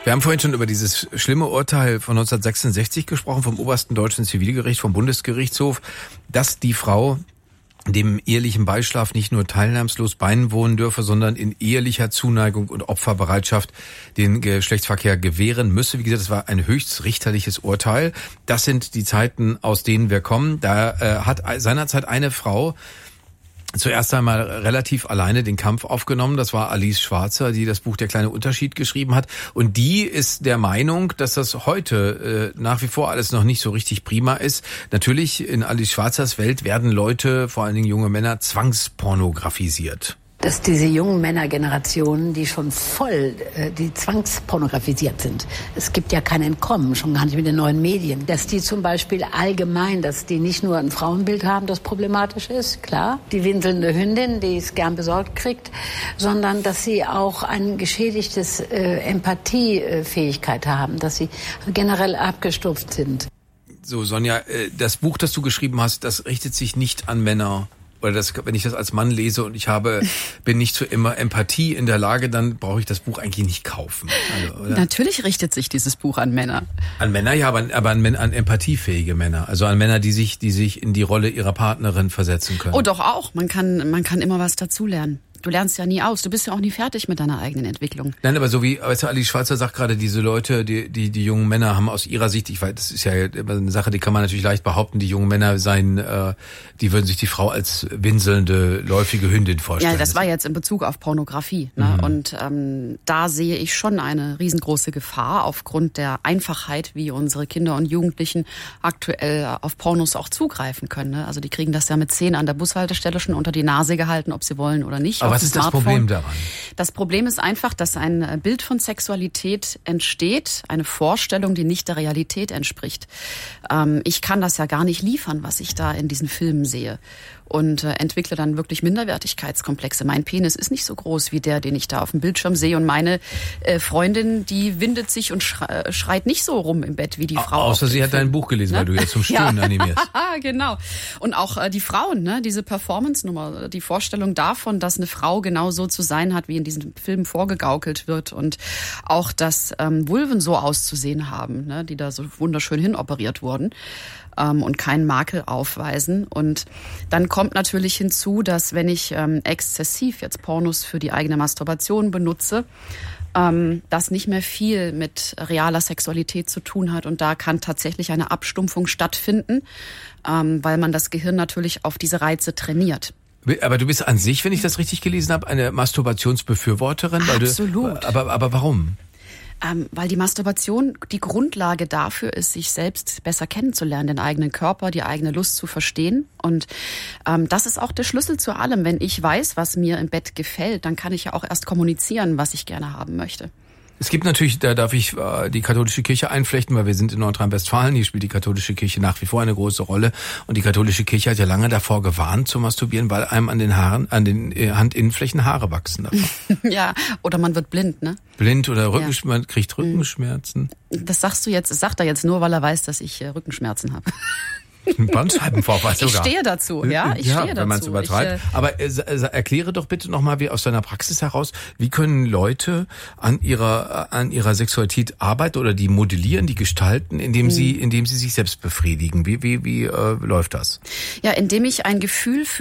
Wir haben vorhin schon über dieses schlimme Urteil von 1966 gesprochen, vom obersten deutschen Zivilgericht, vom Bundesgerichtshof, dass die Frau dem ehelichen Beischlaf nicht nur teilnahmslos beiwohnen dürfe, sondern in ehelicher Zuneigung und Opferbereitschaft den Geschlechtsverkehr gewähren müsse. Wie gesagt, das war ein höchstrichterliches Urteil. Das sind die Zeiten, aus denen wir kommen. Da hat seinerzeit eine Frau zuerst einmal relativ alleine den Kampf aufgenommen. Das war Alice Schwarzer, die das Buch Der kleine Unterschied geschrieben hat. Und die ist der Meinung, dass das heute nach wie vor alles noch nicht so richtig prima ist. Natürlich, in Alice Schwarzers Welt werden Leute, vor allen Dingen junge Männer, zwangspornografisiert. Dass diese jungen Männergenerationen, die schon voll, die zwangspornografisiert sind. Es gibt ja kein Entkommen, schon gar nicht mit den neuen Medien. Dass die zum Beispiel allgemein, dass die nicht nur ein Frauenbild haben, das problematisch ist, klar. Die winselnde Hündin, die es gern besorgt kriegt, sondern dass sie auch ein geschädigtes Empathiefähigkeit haben, dass sie generell abgestumpft sind. So, Sonja, das Buch, das du geschrieben hast, das richtet sich nicht an Männer. Oder das, wenn ich das als Mann lese und bin nicht zu immer Empathie in der Lage, dann brauche ich das Buch eigentlich nicht kaufen. Also, oder? Natürlich richtet sich dieses Buch an Männer. An Männer, ja, aber an empathiefähige Männer. Also an Männer, die sich in die Rolle ihrer Partnerin versetzen können. Oh, doch auch. Man kann immer was dazulernen. Du lernst ja nie aus. Du bist ja auch nie fertig mit deiner eigenen Entwicklung. Nein, aber so wie Alice Schwarzer sagt gerade, diese Leute, die jungen Männer haben aus ihrer Sicht, ich weiß, das ist ja immer eine Sache, die kann man natürlich leicht behaupten, die jungen Männer die würden sich die Frau als winselnde, läufige Hündin vorstellen. Ja, das war jetzt in Bezug auf Pornografie. Ne? Mhm. Und da sehe ich schon eine riesengroße Gefahr aufgrund der Einfachheit, wie unsere Kinder und Jugendlichen aktuell auf Pornos auch zugreifen können. Ne? Also die kriegen das ja mit 10 an der Bushaltestelle schon unter die Nase gehalten, ob sie wollen oder nicht. Aber was ist das Problem daran? Das Problem ist einfach, dass ein Bild von Sexualität entsteht, eine Vorstellung, die nicht der Realität entspricht. Ich kann das ja gar nicht liefern, was ich da in diesen Filmen sehe. Und entwickle dann wirklich Minderwertigkeitskomplexe. Mein Penis ist nicht so groß wie der, den ich da auf dem Bildschirm sehe. Und meine Freundin, die windet sich und schreit nicht so rum im Bett wie die Frau. Außer sie hat dein Buch gelesen, ne? Weil du jetzt zum Stöhnen animierst. Genau. Und auch die Frauen, ne? Diese Performance-Nummer, die Vorstellung davon, dass eine Frau genau so zu sein hat, wie in diesem Film vorgegaukelt wird. Und auch, dass Vulven so auszusehen haben, ne? Die da so wunderschön hinoperiert wurden. Und keinen Makel aufweisen. Und dann kommt natürlich hinzu, dass wenn ich exzessiv jetzt Pornos für die eigene Masturbation benutze, das nicht mehr viel mit realer Sexualität zu tun hat. Und da kann tatsächlich eine Abstumpfung stattfinden, weil man das Gehirn natürlich auf diese Reize trainiert. Aber du bist an sich, wenn ich das richtig gelesen habe, eine Masturbationsbefürworterin? Absolut. Aber warum? Weil die Masturbation die Grundlage dafür ist, sich selbst besser kennenzulernen, den eigenen Körper, die eigene Lust zu verstehen. Und das ist auch der Schlüssel zu allem. Wenn ich weiß, was mir im Bett gefällt, dann kann ich ja auch erst kommunizieren, was ich gerne haben möchte. Es gibt natürlich, da darf ich die katholische Kirche einflechten, weil wir sind in Nordrhein-Westfalen, hier spielt die katholische Kirche nach wie vor eine große Rolle. Und die katholische Kirche hat ja lange davor gewarnt zu masturbieren, weil einem an den Handinnenflächen Haare wachsen davon. Ja, oder man wird blind, ne? Blind oder man kriegt Rückenschmerzen. Das sagt er jetzt nur, weil er weiß, dass ich Rückenschmerzen habe. Bandscheibenvorfall sogar. Ich stehe dazu, ja. Ich stehe dazu. Wenn man es übertreibt. Aber erkläre doch bitte nochmal aus deiner Praxis heraus, wie können Leute an ihrer Sexualität arbeiten oder die modellieren, die gestalten, indem sie sich selbst befriedigen? Wie läuft das? Ja, indem ich ein Gefühl für